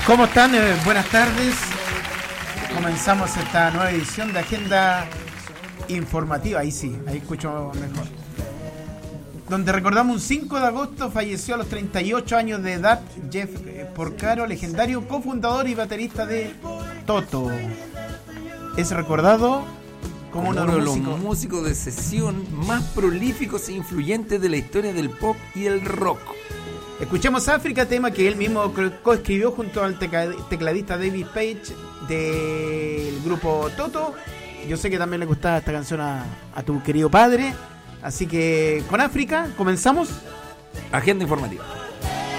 ¿Cómo están? Buenas tardes. Comenzamos esta nueva edición de Agenda Informativa. Ahí sí, ahí escucho mejor. Donde recordamos un 5 de agosto falleció a los 38 años de edad Jeff Porcaro, legendario cofundador y baterista de Toto. Es recordado como uno de los músicos de sesión más prolíficos e influyentes de la historia del pop y el rock. Escuchemos África, tema que él mismo coescribió junto al tecladista David Page del grupo Toto. Yo sé que también le gustaba esta canción a tu querido padre. Así que con África comenzamos Agenda Informativa.